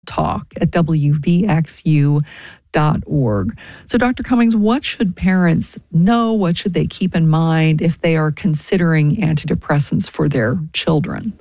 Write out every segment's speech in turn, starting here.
talk at wvxu.org. So, Dr. Cummings, what should parents know? What should they keep in mind if they are considering antidepressants for their children?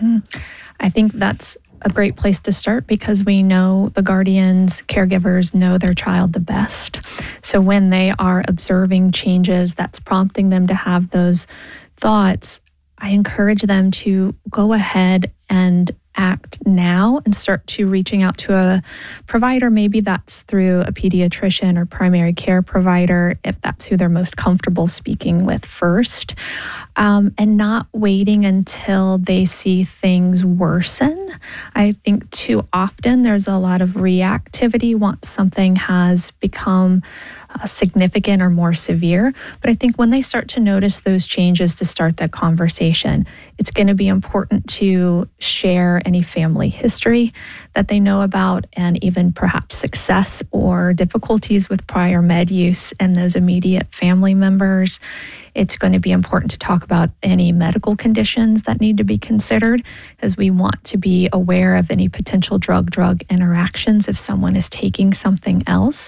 I think that's a great place to start because we know the guardians, caregivers know their child the best. So when they are observing changes that's prompting them to have those thoughts, I encourage them to go ahead and act now and start to reaching out to a provider. Maybe that's through a pediatrician or primary care provider, if that's who they're most comfortable speaking with first, and not waiting until they see things worsen. I think too often there's a lot of reactivity once something has become significant or more severe. But I think when they start to notice those changes, to start that conversation, it's going to be important to share any family history that they know about and even perhaps success or difficulties with prior med use and those immediate family members. It's going to be important to talk about any medical conditions that need to be considered, as we want to be aware of any potential drug-drug interactions if someone is taking something else.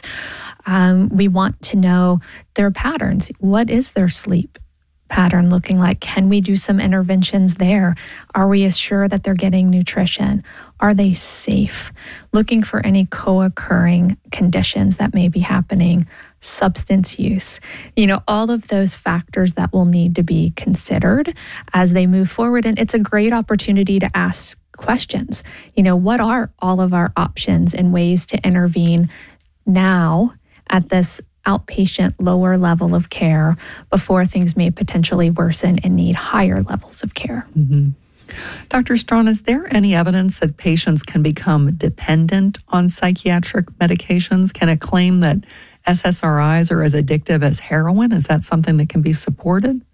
We want to know their patterns. What is their sleep pattern looking like? Can we do some interventions there? Are we assured that they're getting nutrition? Are they safe? Looking for any co-occurring conditions that may be happening. Substance use, all of those factors that will need to be considered as they move forward. And it's a great opportunity to ask questions. What are all of our options and ways to intervene now at this outpatient lower level of care before things may potentially worsen and need higher levels of care? Dr. Strawn, is there any evidence that patients can become dependent on psychiatric medications? Can it claim that SSRIs are as addictive as heroin? Is that something that can be supported?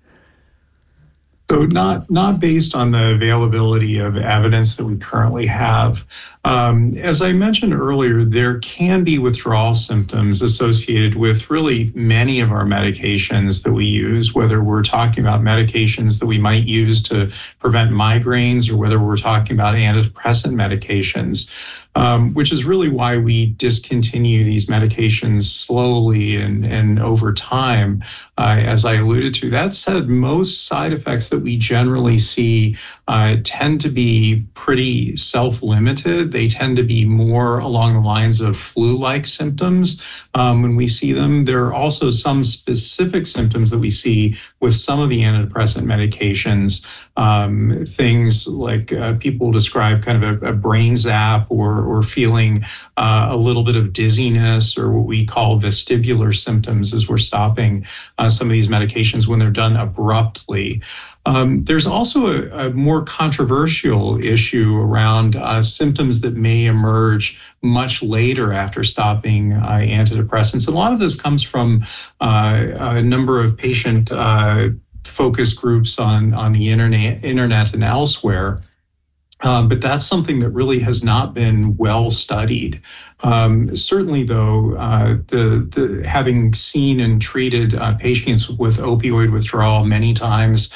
So not based on the availability of evidence that we currently have. As I mentioned earlier, there can be withdrawal symptoms associated with really many of our medications that we use, whether we're talking about medications that we might use to prevent migraines or whether we're talking about antidepressant medications. Which is really why we discontinue these medications slowly and over time, as I alluded to. That said, most side effects that we generally see tend to be pretty self-limited. They tend to be more along the lines of flu-like symptoms when we see them. There are also some specific symptoms that we see with some of the antidepressant medications. Things like people describe kind of a brain zap or feeling a little bit of dizziness, or what we call vestibular symptoms as we're stopping some of these medications when they're done abruptly. There's also a more controversial issue around symptoms that may emerge much later after stopping antidepressants. A lot of this comes from a number of patient focus groups on the internet and elsewhere. But that's something that really has not been well studied. Certainly, though, the having seen and treated patients with opioid withdrawal many times,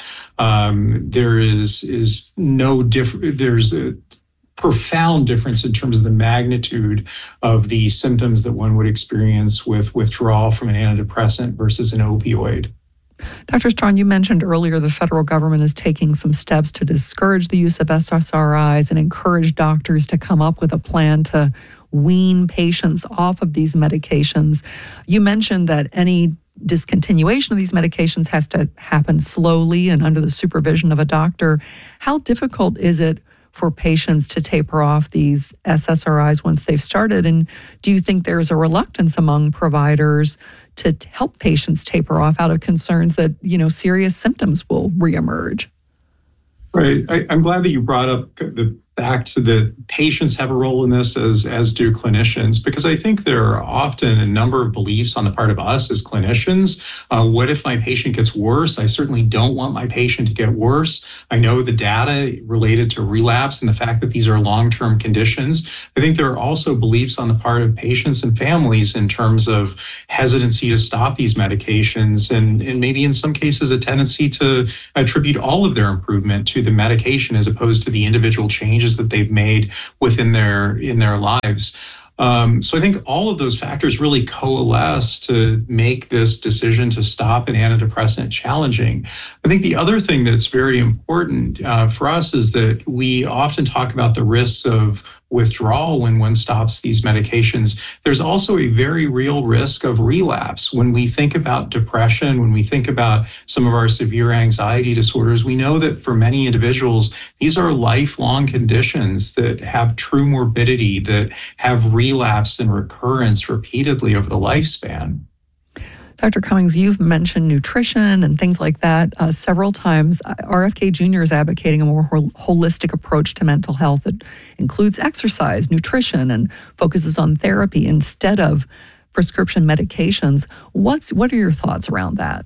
there is no different. There's a profound difference in terms of the magnitude of the symptoms that one would experience with withdrawal from an antidepressant versus an opioid. Dr. Strawn, you mentioned earlier the federal government is taking some steps to discourage the use of SSRIs and encourage doctors to come up with a plan to wean patients off of these medications. You mentioned that any discontinuation of these medications has to happen slowly and under the supervision of a doctor. How difficult is it for patients to taper off these SSRIs once they've started? And do you think there's a reluctance among providers to help patients taper off out of concerns that, serious symptoms will reemerge? Right. I'm glad that you brought up the fact that patients have a role in this as do clinicians, because I think there are often a number of beliefs on the part of us as clinicians. What if my patient gets worse? I certainly don't want my patient to get worse. I know the data related to relapse and the fact that these are long-term conditions. I think there are also beliefs on the part of patients and families in terms of hesitancy to stop these medications and maybe in some cases a tendency to attribute all of their improvement to the medication as opposed to the individual changes changes that they've made in their lives. So I think all of those factors really coalesce to make this decision to stop an antidepressant challenging. I think the other thing that's very important for us is that we often talk about the risks of withdrawal when one stops these medications. There's also a very real risk of relapse. When we think about depression, when we think about some of our severe anxiety disorders, we know that for many individuals, these are lifelong conditions that have true morbidity, that have relapse and recurrence repeatedly over the lifespan. Dr. Cummings, you've mentioned nutrition and things like that several times. RFK Jr. is advocating a more holistic approach to mental health that includes exercise, nutrition, and focuses on therapy instead of prescription medications. What are your thoughts around that?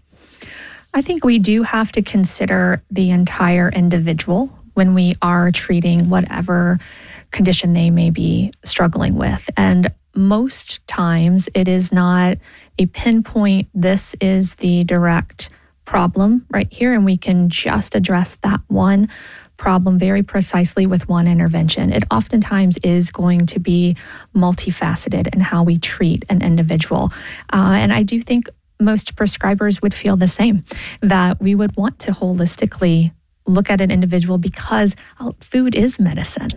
I think we do have to consider the entire individual when we are treating whatever condition they may be struggling with. And most times it is not a pinpoint, this is the direct problem right here, and we can just address that one problem very precisely with one intervention. It oftentimes is going to be multifaceted in how we treat an individual. And I do think most prescribers would feel the same, that we would want to holistically look at an individual because food is medicine.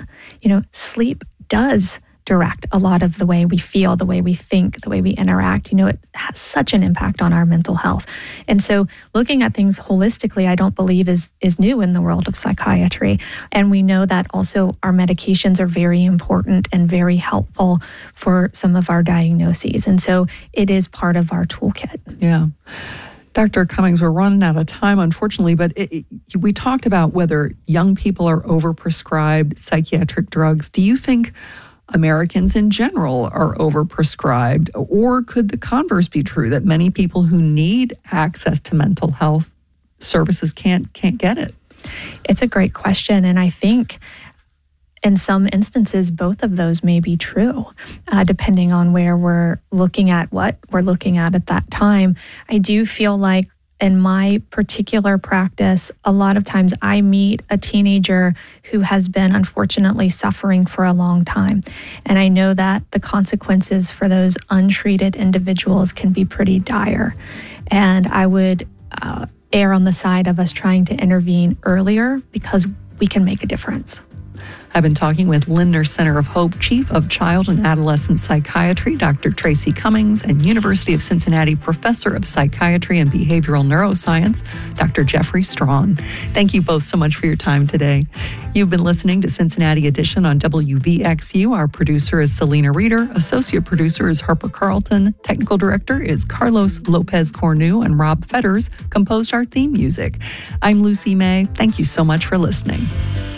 Sleep does direct a lot of the way we feel, the way we think, the way we interact. It has such an impact on our mental health. And so looking at things holistically, I don't believe is new in the world of psychiatry. And we know that also our medications are very important and very helpful for some of our diagnoses. And so it is part of our toolkit. Yeah. Dr. Cummings, we're running out of time, unfortunately, but we talked about whether young people are overprescribed psychiatric drugs. Do you think Americans in general are overprescribed, or could the converse be true, that many people who need access to mental health services can't get it? It's a great question, and I think in some instances both of those may be true, depending on where we're looking at, what we're looking at that time. I do feel like in my particular practice, a lot of times I meet a teenager who has been unfortunately suffering for a long time. And I know that the consequences for those untreated individuals can be pretty dire. And I would err on the side of us trying to intervene earlier because we can make a difference. I've been talking with Lindner Center of Hope Chief of Child and Adolescent Psychiatry, Dr. Tracy Cummings, and University of Cincinnati Professor of Psychiatry and Behavioral Neuroscience, Dr. Jeffrey Strawn. Thank you both so much for your time today. You've been listening to Cincinnati Edition on WVXU. Our producer is Selena Reeder. Associate producer is Harper Carlton. Technical director is Carlos Lopez Cornu, and Rob Fetters composed our theme music. I'm Lucy May. Thank you so much for listening.